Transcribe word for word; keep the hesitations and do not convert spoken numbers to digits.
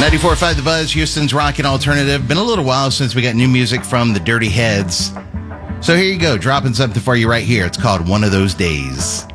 ninety-four point five The Buzz, Houston's rockin' alternative. Been a little while since we got new music from the Dirty Heads. So here you go, dropping something for you right here. It's called One of Those Days.